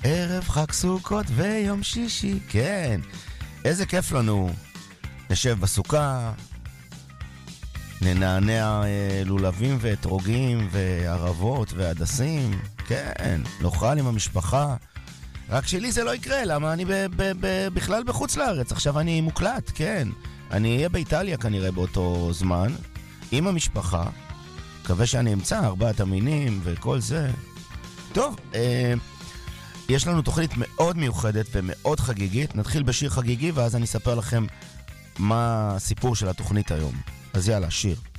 ערב חג סוכות ויום שישי, כן. איזה כיף לנו. נשב בסוכה, ננענע לולבים ואתרוגים וערבות והדסים, כן, נאכל עם המשפחה. רק שלי זה לא יקרה, למה אני בכלל בחוץ לארץ, עכשיו אני מוקלט, כן. אני אהיה באיטליה כנראה באותו זמן, עם המשפחה, מקווה שאני אמצא 4 המינים וכל זה. טוב, יש לנו תוכנית מאוד מיוחדת ומאוד חגיגית, נתחיל בשיר חגיגי ואז אני אספר לכם מה הסיפור של התוכנית היום. אז יאללה, שיר.